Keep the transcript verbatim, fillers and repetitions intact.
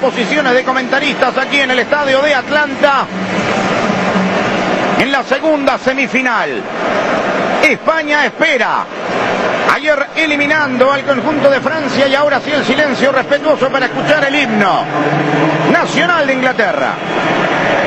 posiciones de comentaristas aquí en el estadio de Atlanta. En la segunda semifinal, España espera. Ayer eliminando al conjunto de Francia y ahora sí el silencio respetuoso para escuchar el himno nacional de Inglaterra.